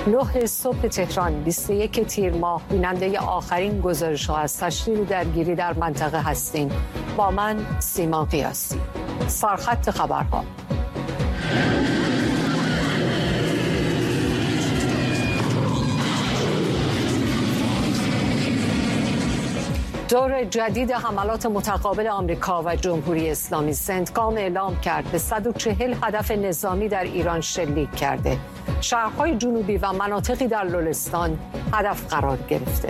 9 صبح تهران 21 تیر ماه بیننده آخرین گزارش‌ها از تشدید درگیری در منطقه هستیم. با من سیما قیاسی. سرخط خبرها. دور جدید حملات متقابل آمریکا و جمهوری اسلامی. سنتکام اعلام کرد به 140 هدف نظامی در ایران شلیک کرده. شهرهای جنوبی و مناطقی در لرستان هدف قرار گرفته.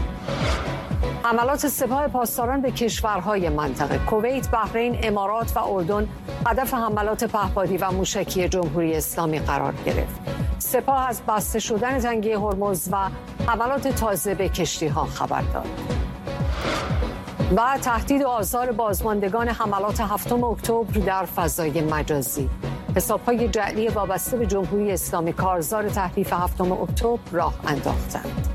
حملات سپاه پاسداران به کشورهای منطقه. کویت، بحرین، امارات و اردن هدف حملات پهپادی و موشکی جمهوری اسلامی قرار گرفت. سپاه از بسته شدن تنگه هرمز و حملات تازه به کشتی‌ها خبر داد. و تهدید و آزار بازماندگان حملات 7 اکتبر در فضای مجازی. حساب‌های جعلی وابسته به جمهوری اسلامی کارزار تحریف 7 اکتبر راه انداختند.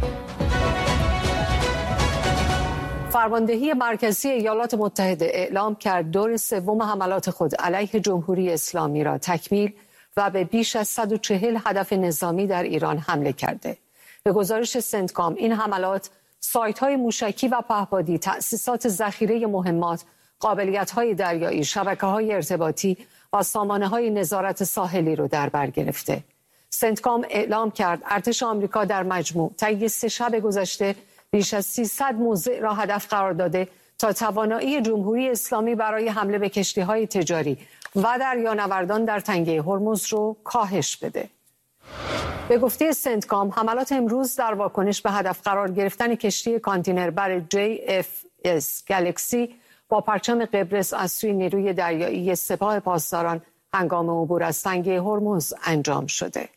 فرماندهی مرکزی ایالات متحده اعلام کرد دور سوم حملات خود علیه جمهوری اسلامی را تکمیل و به بیش از 140 هدف نظامی در ایران حمله کرده. به گزارش سنتکام این حملات سایت‌های موشکی و پهپادی، تأسیسات ذخیره مهمات، قابلیت‌های دریایی، شبکه‌های ارتباطی و سامانه‌های نظارت ساحلی رو در بر گرفته. سنتکام اعلام کرد ارتش آمریکا در مجموع طی 3 شب گذشته بیش از 300 موضع را هدف قرار داده تا توانایی جمهوری اسلامی برای حمله به کشتی‌های تجاری و دریانوردان در تنگه هرمز رو کاهش بده. به گفته سنتکام حملات امروز در واکنش به هدف قرار گرفتن کشتی کانتینر بر JFS گلکسی با پرچم قبرس از سوی نیروی دریایی سپاه پاسداران هنگام عبور از تنگه هرمز انجام شده.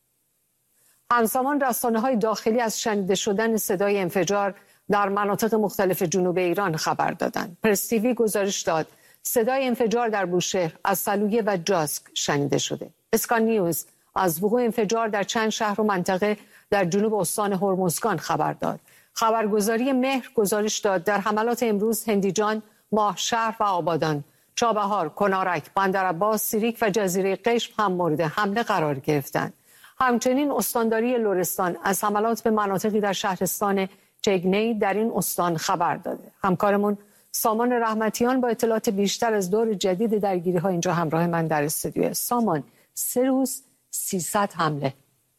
همزمان رسانه‌های داخلی از شنیده شدن صدای انفجار در مناطق مختلف جنوب ایران خبر دادند. پرس تیوی گزارش داد صدای انفجار در بوشهر، از سلویه و جاسک شنیده شده. اسکان نیوز از وقوع انفجار در چند شهر و منطقه در جنوب استان هرمزگان خبر داد. خبرگزاری مهر گزارش داد در حملات امروز هندیجان، ماهشهر و آبادان، چابهار، کنارک، بندرعباس، سیریک و جزیره قشم هم مورد حمله قرار گرفتند. همچنین استانداری لرستان از حملات به مناطقی در شهرستان چگنی در این استان خبر داده. همکارمون سامان رحمتیان با اطلاعات بیشتر از دور جدید درگیری‌ها اینجا همراه من در استودیو. سامان، 3 روز 300 حمله.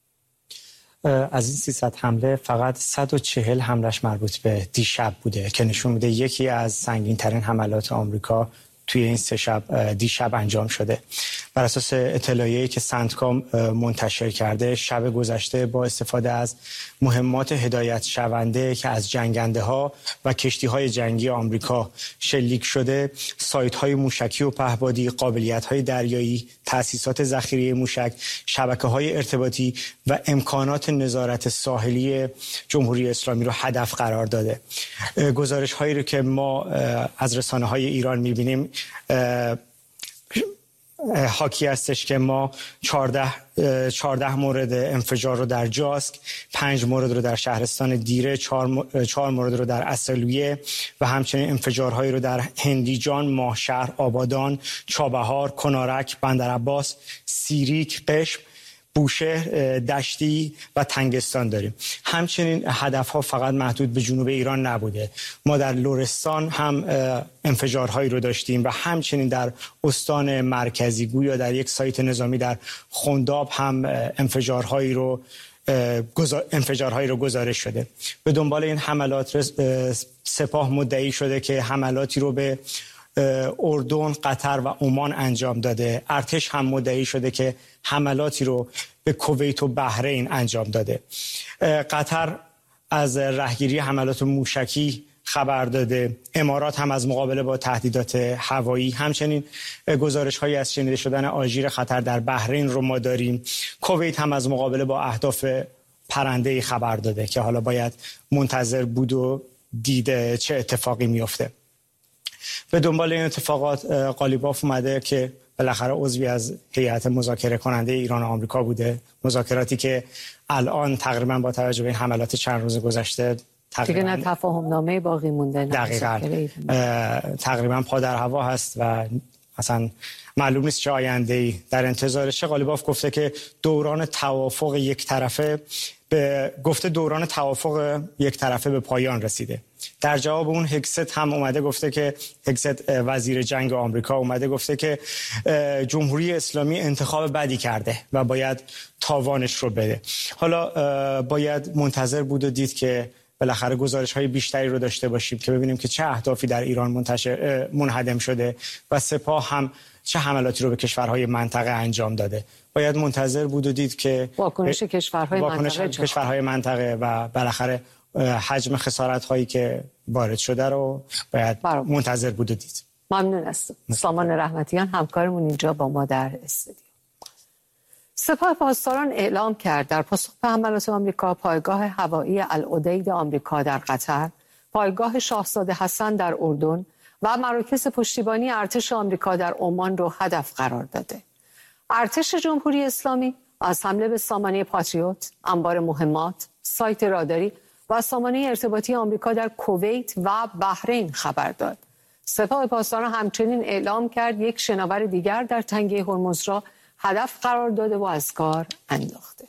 از این 300 حمله فقط 140 حملش مربوط به دیشب بوده که نشون میده یکی از سنگین ترین حملات آمریکا توی این 3 شب دیشب انجام شده. بر اساس اطلاعیه‌ای که سنتکام منتشر کرده، شب گذشته با استفاده از مهمات هدایت شونده که از جنگنده‌ها و کشتی‌های جنگی آمریکا شلیک شده، سایت‌های موشکی و پهپادی، قابلیت‌های دریایی، تأسیسات ذخیره موشک، شبکه‌های ارتباطی و امکانات نظارت ساحلی جمهوری اسلامی رو هدف قرار داده. گزارش‌هایی رو که ما از رسانه‌های ایران می‌بینیم حاکی هستش که ما 14 مورد انفجار رو در جاسک، 5 مورد رو در شهرستان دیره، 4 مورد رو در اصلویه و همچنین انفجارهایی رو در هندیجان، ماهشهر، آبادان، چابهار، کنارک، بندرعباس، سیریک، قشم، بوشهر، دشتی و تنگستان داریم. همچنین هدفها فقط محدود به جنوب ایران نبوده. ما در لرستان هم انفجارهایی رو داشتیم و همچنین در استان مرکزی گویا در یک سایت نظامی در خنداب هم انفجارهایی رو گزارش شده. به دنبال این حملات سپاه مدعی شده که حملاتی رو به اردن، قطر و عمان انجام داده. ارتش هم مدعی شده که حملاتی رو به کویت و بحرین انجام داده. قطر از رهگیری حملات موشکی خبر داده. امارات هم از مقابله با تهدیدات هوایی. همچنین گزارش‌هایی از شنیده شدن آژیر خطر در بحرین رو ما داریم. کویت هم از مقابله با اهداف پرنده‌ای خبر داده که حالا باید منتظر بود و دید چه اتفاقی میفته. به دنبال این اتفاقات قالیباف اومده که بالاخره عضوی از هیئت مذاکره کننده ایران و آمریکا بوده. مذاکراتی که الان تقریبا با توجه به این حملات چند روز گذشته تقریبا تفاهم نامه باقی مونده. دقیقاً تقریبا پا در هوا هست و اصلا معلوم نیست چه آینده‌ای در انتظارشه. غالباف گفته که دوران توافق یک طرفه به پایان رسیده. در جواب اون هگست هم اومده گفته که هگست وزیر جنگ آمریکا اومده گفته که جمهوری اسلامی انتخاب بدی کرده و باید تاوانش رو بده. حالا باید منتظر بود و دید که بالاخره گزارش‌های بیشتری رو داشته باشیم که ببینیم که چه اهدافی در ایران منهدم شده و سپاه هم چه حملاتی رو به کشورهای منطقه انجام داده. باید منتظر بود و دید که واکنش کشورهای منطقه و بالاخره حجم خسارت‌هایی که وارد شده رو باید منتظر بود و دید. ممنون هستم. سامان رحمتیان همکارمون اینجا با ما در استودیو. سپاه پاسداران اعلام کرد در پاسخ به حملات آمریکا پایگاه هوایی العدید آمریکا در قطر، پایگاه شاهزاده حسن در اردن و مراکز پشتیبانی ارتش آمریکا در عمان رو هدف قرار داده. ارتش جمهوری اسلامی از حمله به سامانه پاتریوت، انبار مهمات، سایت راداری و سامانه ارتباطی آمریکا در کویت و بحرین خبر داد. سپاه پاسداران همچنین اعلام کرد یک شناور دیگر در تنگه هرمز را هدف قرار داده و از کار انداخته.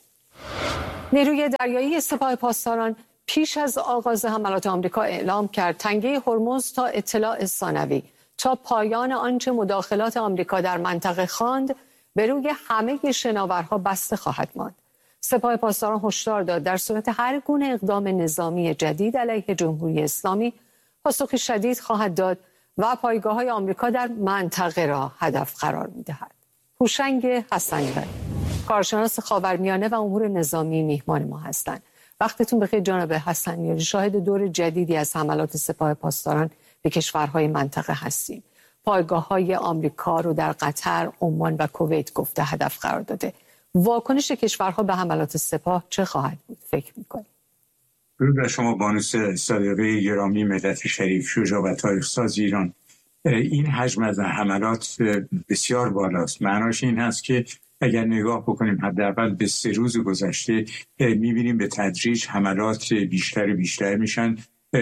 نیروی دریایی سپاه پاسداران پیش از آغاز حملات آمریکا اعلام کرد تنگه هرمز تا اطلاع ثانوی تا پایان آنچه مداخلات آمریکا در منطقه خواند به روی همه شناورها بسته خواهد ماند. سپاه پاسداران هشدار داد در صورت هر گونه اقدام نظامی جدید علیه جمهوری اسلامی پاسخ شدید خواهد داد و پایگاه‌های آمریکا در منطقه را هدف قرار می‌دهد. هوشنگ حسنی‌ولی، کارشناس خاورمیانه و امور نظامی میهمان ما هستند. وقتتون بخیر جناب حسنی‌ولی. شاهد دور جدیدی از حملات سپاه پاسداران به کشورهای منطقه هستیم. پایگاه‌های آمریکا رو در قطر، عمان و کویت گفته هدف قرار داده. واکنش کشورها به حملات سپاه چه خواهد بود فکر می‌کنید؟ درود بر شما بانو صادقه گرامی، ملت شریف، شجاع و تاریخ‌ساز ایران. این حجم از حملات بسیار بالاست. معناش این هست که اگر نگاه بکنیم حداقل به 3 روز گذشته می‌بینیم به تدریج حملات بیشتر میشن،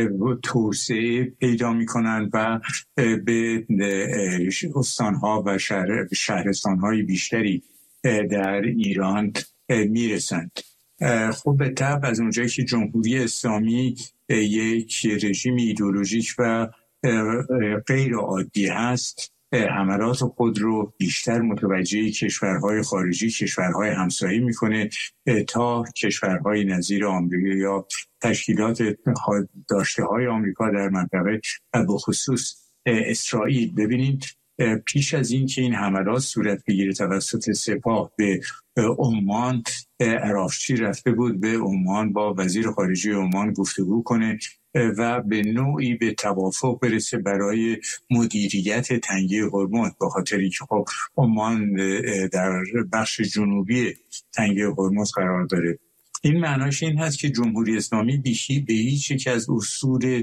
توسعه پیدا میکنن و به استانها و شهرستانهای بیشتری در ایران میرسند. خب به طبع از اونجایی که جمهوری اسلامی یک رژیم ایدئولوژیک و غیر عادی هست، حملات خود رو بیشتر متوجه کشورهای خارجی، کشورهای همسایه میکنه تا کشورهای نظیر آمریکا یا تشکیلات داشته های آمریکا در منطقه و به خصوص اسرائیل. ببینید پیش از این که این حملات صورت بگیره توسط سپاه به عمان، عرافچی رفته بود به عمان با وزیر خارجه عمان گفتگو کنه و به نوعی به توافق برسه برای مدیریت تنگه هرمز، به خاطر اینکه خب عمان در بخش جنوبی تنگه هرمز قرار داره. این معناش این هست که جمهوری اسلامی به هیچ یک از اصول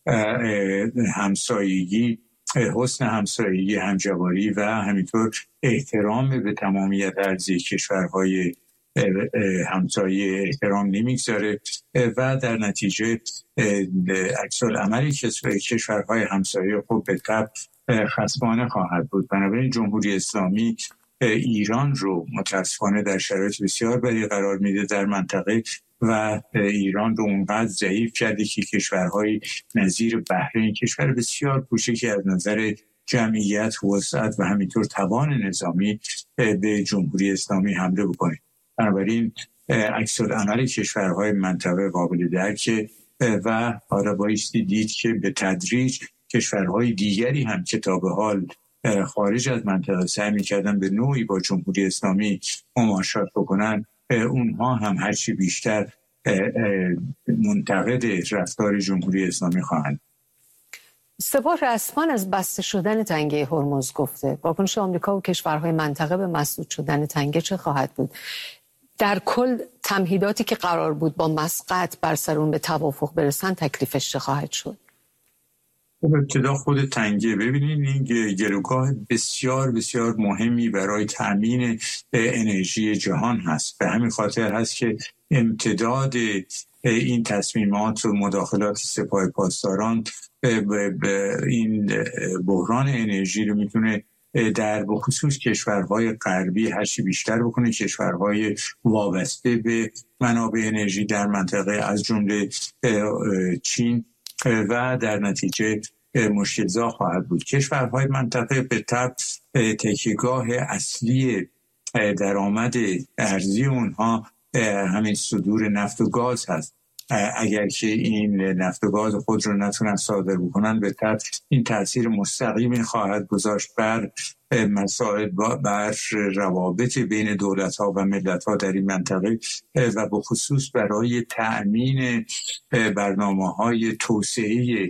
همسایگی، حسن همسایگی، همجواری و همینطور احترام به تمامیت ارضی کشورهای همسایه احترام نمیگذاره و در نتیجه عکس‌العمل کشورهای همسایه خب به طبع خصمانه خواهد بود. بنابراین جمهوری اسلامی ایران رو متاسفانه در شرایط بسیار بدی قرار میده در منطقه و ایران رو اونقدر ضعیف کرده که کشورهای نظیر بحرین، کشور بسیار کوچکی از نظر جمعیت، وسعت و همینطور توان نظامی، به جمهوری اسلامی حمله بکنه. بنابراین عکس‌العمل کشورهای منطقه قابل درکه و حالا بایستی دید که به تدریج کشورهای دیگری هم که تا به حال خارج از منطقه سعی می‌کردن به نوعی با جمهوری اسلامی مماشات بکنن، اونها هم هرچی بیشتر منتقد رفتار جمهوری اسلامی خواهند. سپاه رسما از بسته شدن تنگه هرمز گفته. واکنش آمریکا و کشورهای منطقه به مسدود شدن تنگه چه خواهد بود؟ در کل تمهیداتی که قرار بود با مسقط بر سر اون به توافق برسن تکلیفش چه خواهد شد؟ خب ابتدا خود تنگه، ببینید این گروگاه بسیار بسیار مهمی برای تامین انرژی جهان هست. به همین خاطر هست که امتداد این تصمیمات و مداخلات سپاه پاسداران به این بحران انرژی رو میتونه در بخصوص کشورهای غربی هرچی بیشتر بکنه، کشورهای وابسته به منابع انرژی در منطقه از جمله چین و در نتیجه مشکل‌زا خواهد بود. کشورهای منطقه به طبع تکیهگاه اصلی درآمد ارزی اونها همین صدور نفت و گاز هست. اگر که این نفت و گاز خود رو نتونن صادر بکنن به طبع این تاثیر مستقیمی خواهد گذاشت بر مسائل، بر روابط بین دولت‌ها و ملت‌ها در این منطقه و به خصوص برای تأمین برنامه‌های توسعه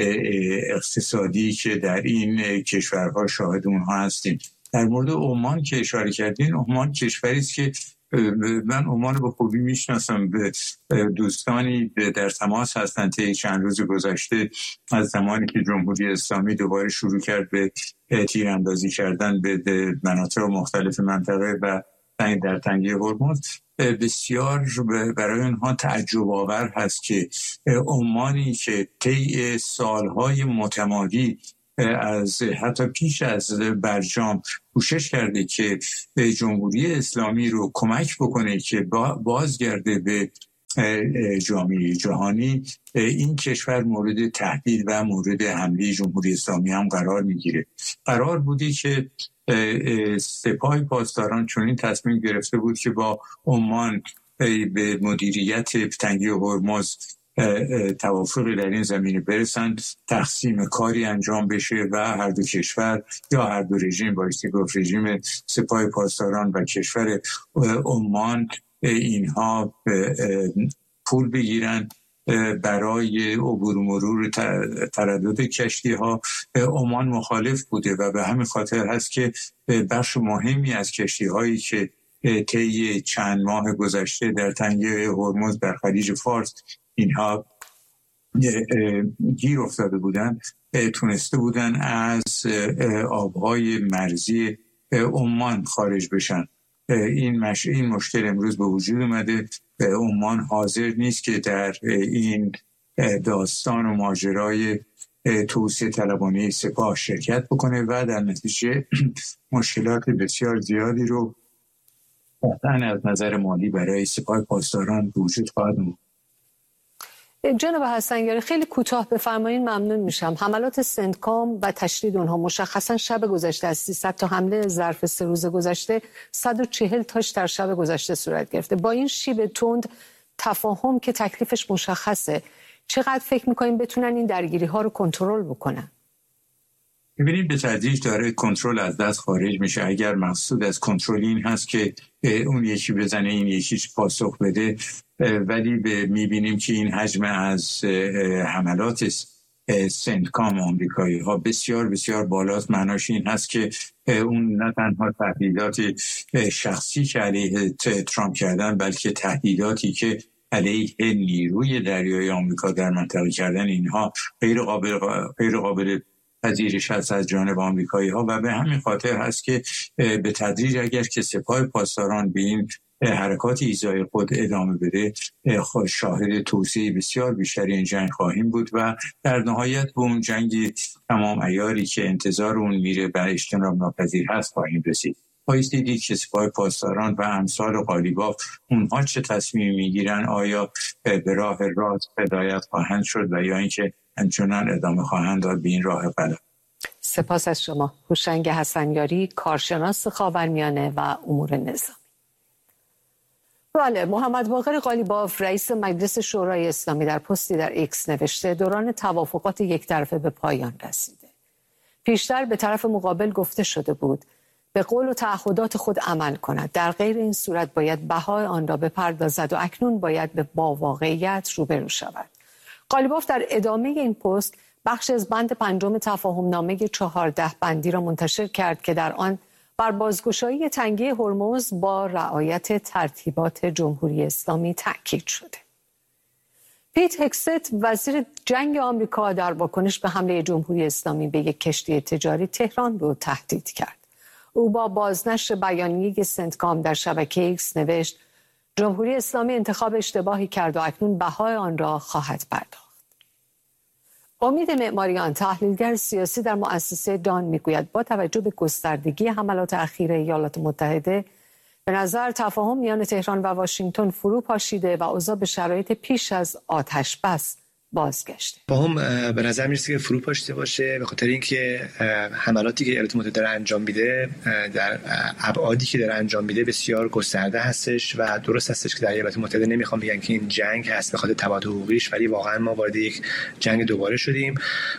اقتصادی که در این کشورها شاهد اونها هستیم. در مورد عمان که اشاره کردین، عمان کشوری است که من عمان رو به خوبی میشناسم. دوستانی در تماس هستند طی چند روز گذشته از زمانی که جمهوری اسلامی دوباره شروع کرد به تیراندازی کردن به مناطق مختلف منطقه و در تنگه هرمز. بسیار برای اونها تعجب آور هست که عمانی که طی سالهای متمادی از حتی پیش از برجام کوشش کرده که جمهوری اسلامی رو کمک بکنه که بازگرده به جامعه جهانی، این کشور مورد تهدید و مورد حمله جمهوری اسلامی هم قرار میگیره. قرار بودی که سپاه پاسداران چنین تصمیم گرفته بود که با عمان به مدیریت تنگه هرمز توافقی در این زمینه برسن، تقسیم کاری انجام بشه و هر دو کشور یا هر دو رژیم، بایستی گفت رژیم سپاه پاسداران و کشور عمان، اینها پول بگیرن برای عبور و مرور تردد کشتی ها. عمان مخالف بوده و به همین خاطر هست که بخش مهمی از کشتی هایی که طی چند ماه گذشته در تنگه هرمز در خلیج فارس اینها گیر افتاده بودن، تونسته بودن از آبهای مرزی عمان خارج بشن. این مشکل امروز به وجود اومده. عمان حاضر نیست که در این داستان و ماجرای توسعه طلبانه سپاه شرکت بکنه و در نتیجه مشکلات بسیار زیادی رو قطعاً از نظر مالی برای سپاه پاسداران وجود خواهد بود. جناب حسنگری، خیلی کوتاه بفرمایید ممنون میشم. حملات سندکام و تشدید اونها مشخصا شب گذشته از 300 تا حمله ظرف 3 روز گذشته 140 تاش در شب گذشته صورت گرفته. با این شیب تند تفاهم که تکلیفش مشخصه، چقدر فکر میکنیم بتونن این درگیری ها رو کنترل بکنن؟ ببینید به تدریج داره کنترل از دست خارج میشه. اگر مقصود از کنترل این هست که اون یکی بزنه این یکی پاسخ بده، ولی میبینیم که این حجم از حملات سندکام آمریکایی ها بسیار بسیار بالاست. معناش این هست که اون نه تنها تهدیدات شخصی که علیه ترامپ کردن، بلکه تهدیداتی که علیه نیروی دریایی آمریکا در منطقه کردن، اینها غیر قابل پذیرش هست از جانب آمریکایی ها و به همین خاطر هست که به تدریج اگر که سپاه پاسداران به این حرکات ایذای خود ادامه بده، شاهد توسعه بسیار بیشتری این جنگ خواهیم بود و در نهایت به اون جنگی تمام عیاری که انتظار اون میره و اجتناب ناپذیر هست خواهیم رسید. بایستی دید که سپاه پاسداران و امثال قالیباف اونها چه تصمیمی میگیرن، آیا به راه راست هدایت خواهند شد و یا اینکه همچنان ادامه خواهند داد به این راه غلط. سپاس از شما. هوشنگ حسنیاری، کارشناس خاورمیانه و امور نظامی. بله، محمد باقر قالیباف رئیس مجلس شورای اسلامی در پستی در ایکس نوشته دوران توافقات یک طرفه به پایان رسیده. پیشتر به طرف مقابل گفته شده بود به قول و تعهدات خود عمل کند، در غیر این صورت باید بهای آن را بپردازد و اکنون باید با واقعیت روبرو شود. قالیباف در ادامه این پست بخش از بند 5 تفاهم نامه 14 بندی را منتشر کرد که در آن بر بازگشایی تنگه هرمز با رعایت ترتیبات جمهوری اسلامی تاکید شده. پیت هکست وزیر جنگ آمریکا در واکنش به حمله جمهوری اسلامی به یک کشتی تجاری تهران رو تهدید کرد. او با بازنشر بیانیه سندکام در شبکه ایکس نوشت جمهوری اسلامی انتخاب اشتباهی کرد و اکنون بهای آن را خواهد پرداخت. امید معماریان، تحلیلگر سیاسی در مؤسسه دان، میگوید با توجه به گستردگی حملات اخیر ایالات متحده به نظر تفاهم میان تهران و واشنگتن فرو پاشیده و اوضاع به شرایط پیش از آتش بس بازگشته. با هم به نظر میرسه که فرو پاشیده باشه، به خاطر اینکه حملاتی که ایالات متحده انجام میده در ابعادی که داره انجام میده بسیار گسترده هستش و درست هستش که در ایالات متحده نمیخوام بگن که این جنگ هست به خاطر تبعات حقوقیش، ولی واقعا ما وارد یک جنگ دوباره شدیم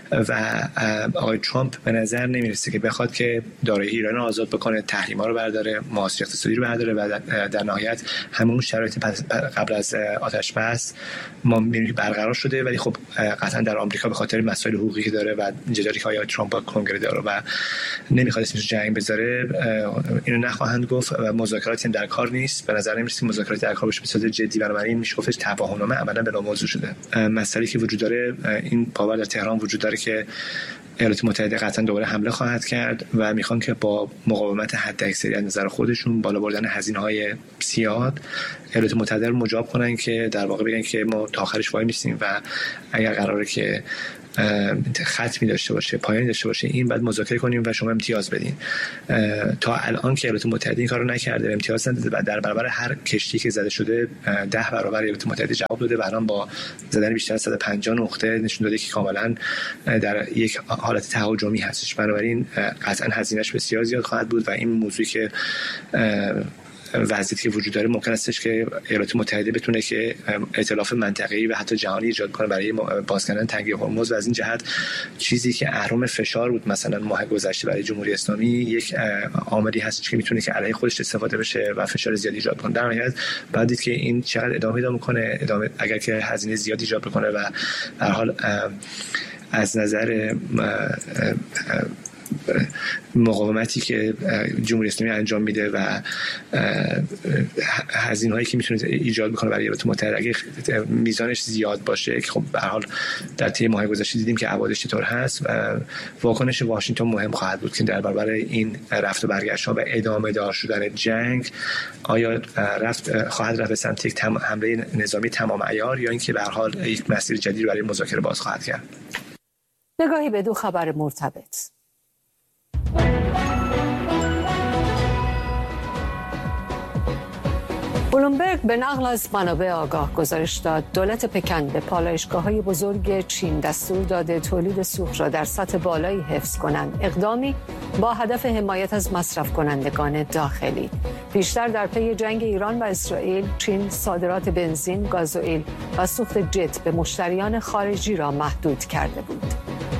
و آقای ترامپ به نظر نمیرسه که بخواد که دارایی ایران رو آزاد بکنه، تحریم‌ها رو برداره، محاصره اقتصادی رو برداره و در نهایت همون شرایط قبل از آتش بس ما می‌بینیم برقرار شده. ولی خب قطعا در آمریکا به خاطر مسائل حقوقی که داره و جدالی که آقای ترامپ با کنگره داره و نمیخواد اسمش جنگ بذاره، اینو نخواهند گفت و مذاکراتی هم در کار نیست. به نظر نمیرسه مذاکراتی در کار باشه به صورت جدی، بنابراین میشه گفتش تفاهم‌نامه عملاً بلا موضوع شده. مسئله که وجود داره، این باور در تهران وجود داره که ایالات متحده قطعا دوباره حمله خواهد کرد و میخوان که با مقاومت حداکثری از نظر خودشون، بالا بردن هزینه‌های زیاد، ایالات متحده رو مجاب کنن که در واقع بگن که ما تا آخرش وای میستیم و اگر قراره که ختمی داشته باشه، پایانی داشته باشه، این بعد مذاکره کنیم و شما امتیاز بدین. تا الان که ایالات متحده این کارو نکرده، امتیاز نداده و در برابر هر کشتی که زده شده 10 برابر ایالات متحده جواب داده و الان با زدن بیشتر از 150 نقطه نشون داده که کاملا در یک حالت تهاجمی هستش. بنابراین قطعا هزینه‌اش بسیار زیاد خواهد بود و این موضوعی که وضعیتی که وجود داره ممکن استش که ایالات متحده بتونه که ائتلاف منطقه‌ای و حتی جهانی ایجاد کنه برای باز کردن تنگه هرمز و از این جهت چیزی که اهرم فشار بود مثلا ماه گذشته برای جمهوری اسلامی یک عاملی هست که میتونه که علیه خودش استفاده بشه و فشار زیادی ایجاد کنه. در نهایت بعد دید که این چقدر ادامه میکنه، اگر که هزینه زیادی ایجاد بکنه و در حال از نظر مقاومتی که جمهوری اسلامی انجام میده و هزینه‌هایی که میتونه ایجاد بکنه برای ایالات متحده اگه میزانش زیاد باشه که خب به هر حال در طی ماه گذشته دیدیم که ابعادش چطور هست و واکنش واشنگتن مهم خواهد بود که در برابر این رفت و برگشت‌ها و ادامه دار شدن جنگ آیا خواهد رفت به سمت یک حمله نظامی تمام عیار یا اینکه به هر حال یک مسیر جدید برای مذاکره باز خواهد کرد. نگاهی به دو خبر مرتبط. بلومبرگ به نقل از منابع آگاه گزارش داد دولت پکن به پالایشگاه‌های بزرگ چین دستور داده تولید سوخت را در سطح بالایی حفظ کنند، اقدامی با هدف حمایت از مصرف کنندگان داخلی. بیشتر در پی جنگ ایران و اسرائیل، چین صادرات بنزین، گازوئیل و سوخت جت به مشتریان خارجی را محدود کرده بود.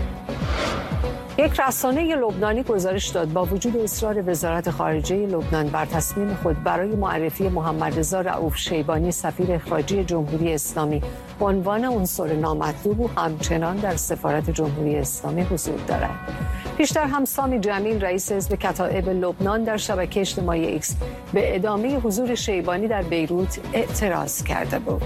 یک رسانه لبنانی گزارش داد با وجود اصرار وزارت خارجه لبنان بر تصمیم خود برای معرفی محمد رضا رؤوف شیبانی سفیر اخراجی جمهوری اسلامی به عنوان عنصر نامطلوب و همچنان در سفارت جمهوری اسلامی حضور دارد. پیشتر هم سامی جمیل رئیس حزب کتائب لبنان در شبکه اجتماعی ایکس به ادامه حضور شیبانی در بیروت اعتراض کرده بود.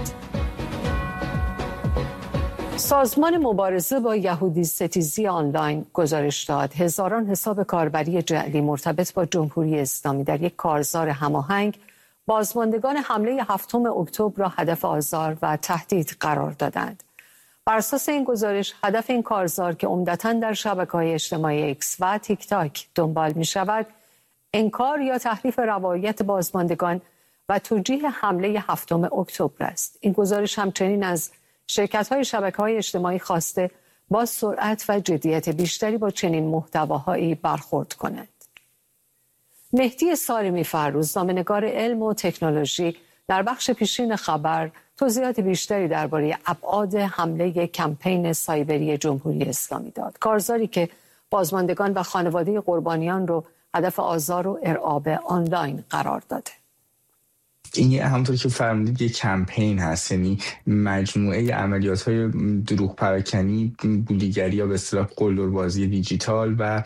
سازمان مبارزه با یهودی ستیزی آنلاین گزارش داد هزاران حساب کاربری جعلی مرتبط با جمهوری اسلامی در یک کارزار هماهنگ بازماندگان حمله 7 اکتبر را هدف آزار و تهدید قرار دادند. بر اساس این گزارش هدف این کارزار که عمدتاً در شبکه‌های اجتماعی ایکس و تیک تاک دنبال می‌شود، انکار یا تحریف روایت بازماندگان و توجیه حمله 7 اکتبر است. این گزارش همچنین از شرکت‌های شبکه‌های اجتماعی خواسته با سرعت و جدیت بیشتری با چنین محتواهایی برخورد کنند. مهدی سالمی فرروز، نامه‌نگار علم و تکنولوژی، در بخش پیشین خبر توضیحات بیشتری درباره ابعاد حمله کمپین سایبری جمهوری اسلامی داد. کارزاری که بازماندگان و خانواده قربانیان رو هدف آزار و ارعاب آنلاین قرار داده. این همونطور که فرمودید یک کمپین هست، یعنی مجموعه عملیات‌های دروغ پراکنی، بولیگری یا به اصطلاح قلدربازی دیجیتال و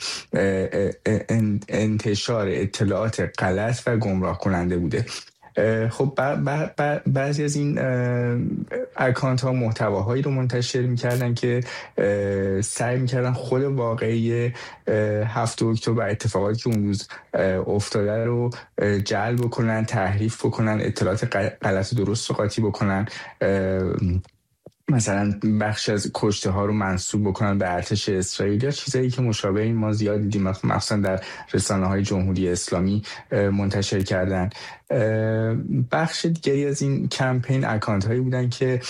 انتشار اطلاعات غلط و گمراه کننده بوده. خب بعضی از این اکانت ها محتواهایی رو منتشر میکردن که سعی میکردن خود واقعی 7 اکتبر اتفاقاتی که اون روز افتاده رو جعل بکنن، تحریف بکنن، اطلاعات غلط و درست رو قاطی بکنن مثلا بخش از کشته ها رو منسوب بکنن به ارتش اسرائیل یا چیزایی که مشابه این ما زیاد دیدیم، مخصوصا در رسانه های جمهوری اسلامی منتشر کردن. بخش دیگری از این کمپین اکانت هایی بودن که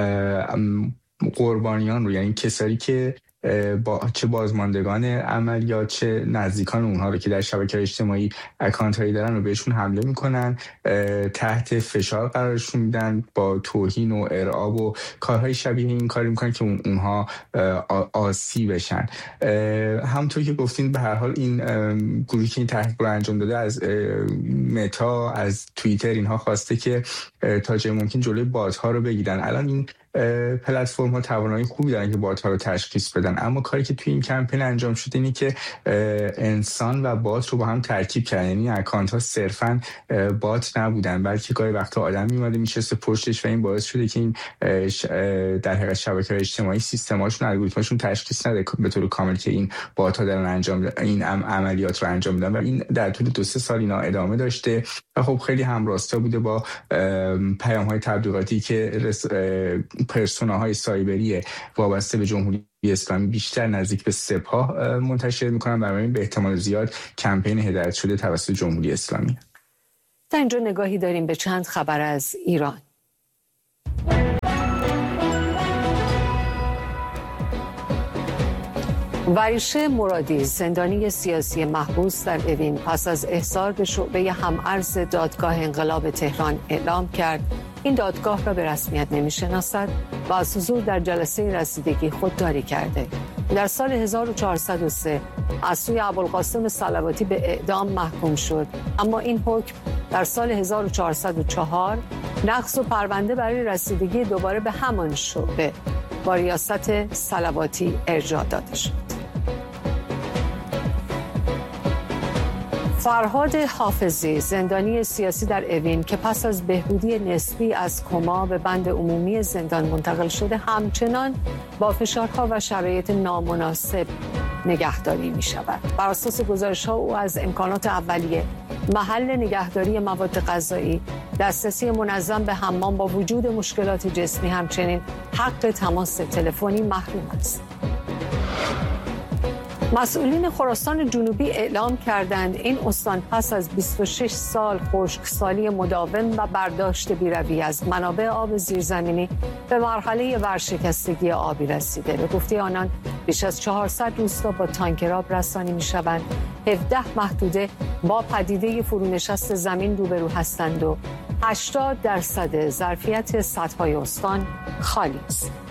قربانیان رو، یعنی کسایی که چه بازماندگان عملیات چه نزدیکان اونها رو که در شبکه‌های اجتماعی اکانت هایی دارن رو بهشون حمله میکنن، تحت فشار قرارشون میدن، با توهین و ارعاب و کارهای شبیه این کاری میکنن که اونها آسیب بشن. همونطور که گفتین به هر حال این گروهی که این تحقیق رو انجام داده از متا، از توییتر اینها خواسته که تا جای ممکن جلوی بات ها رو بگیرن. الان این پلتفرم ها توانایی خوبی دارن که بات ها رو تشخیص بدن، اما کاری که توی این کمپین انجام شده اینه که انسان و بات رو با هم ترکیب کردن. یعنی اکانت ها صرفا بات نبودن، بلکه گاهی وقتا آدم میومده میشسته پشتش و این باعث شده که این در حقیقت شبکه‌های اجتماعی سیستماشون، الگوریتماشون تشخیص نده به طور کامل که این بات ها دارن این عملیات رو انجام میدن و این در طول 2-3 سال اینا ادامه داشته و خب خیلی همراستا بوده با پیام های تبلیغاتی که پرسوناهای سایبری وابسته به جمهوری اسلامی بیشتر نزدیک به سپاه منتشر میکنن، برای به احتمال زیاد کمپین هدایت شده توسط جمهوری اسلامی. در اینجا نگاهی داریم به چند خبر از ایران. وریشه مرادی، زندانی سیاسی محبوس در اوین، پس از احضار به شعبه هم‌ارز دادگاه انقلاب تهران اعلام کرد این دادگاه را به رسمیت نمی‌شناسد و از حضور در جلسه رسیدگی خودداری کرده. در سال 1403 از سوی ابوالقاسم صلواتی به اعدام محکوم شد، اما این حکم در سال 1404 نقض و پرونده برای رسیدگی دوباره به همان شعبه با ریاست صلواتی ارجاع داده شد. فرهاد حافظی، زندانی سیاسی در اوین که پس از بهبودی نسبی از کما به بند عمومی زندان منتقل شده، همچنان با فشارها و شرایط نامناسب نگهداری می شود. بر اساس گزارش‌ها او از امکانات اولیه، محل نگهداری مواد غذایی، دسترسی منظم به حمام با وجود مشکلات جسمی، همچنین حق تماس تلفنی محروم است. مسئولین خراسان جنوبی اعلام کردند این استان پس از 26 سال خشکسالی مداوم و برداشت بیروی از منابع آب زیرزمینی به مرحله ورشکستگی آبی رسیده. به گفته آنان بیش از 400 روستا با تانکر آب رسانی می‌شوند. 17 محدوده با پدیده فرونشست زمین روبرو هستند و 80% ظرفیت سدهای استان خالی است.